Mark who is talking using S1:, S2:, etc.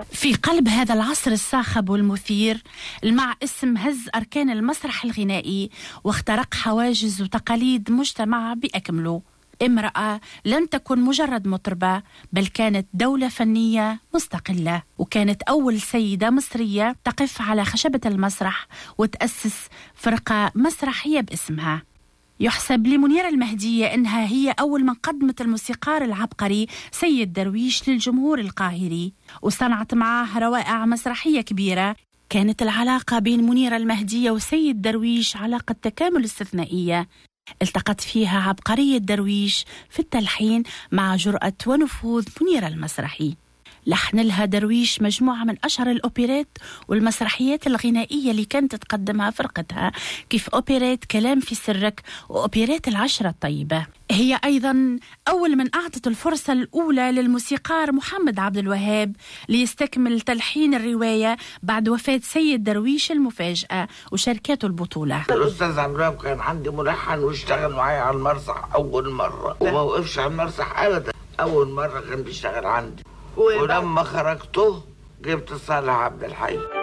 S1: في قلب هذا العصر الصاخب والمثير، المع اسم هز أركان المسرح الغنائي واخترق حواجز وتقاليد مجتمع بأكمله. امرأة لم تكن مجرد مطربة، بل كانت دولة فنية مستقلة، وكانت أول سيدة مصرية تقف على خشبة المسرح وتأسس فرقة مسرحية باسمها. يحسب لمنيرة المهدية إنها هي أول من قدمت الموسيقار العبقري سيد درويش للجمهور القاهري، وصنعت معاه روائع مسرحية كبيرة. كانت العلاقة بين منيرة المهدية وسيد درويش علاقة تكامل استثنائية، التقت فيها عبقرية درويش في التلحين مع جرأة ونفوذ منيرة المسرحي. لحن لها درويش مجموعة من أشهر الأوبريت والمسرحيات الغنائية اللي كانت تقدمها فرقتها، كيف أوبريت كلام في سرك وأوبريت العشرة الطيبة. هي أيضا أول من أعطت الفرصة الأولى للموسيقار محمد عبد الوهاب ليستكمل تلحين الرواية بعد وفاة سيد درويش المفاجأة وشاركته البطولة.
S2: الأستاذ عبد الوهاب كان عندي ملحن واشتغل معي على المسرح أول مرة، وما وقفش على المسرح أبدا، أول مرة كان بيشتغل عندي. ولما خرجته جبت صالح عبد الحي.